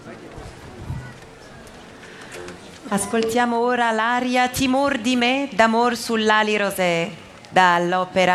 Ascoltiamo ora l'aria Timor di me d'amor sull'ali rosee dall'opera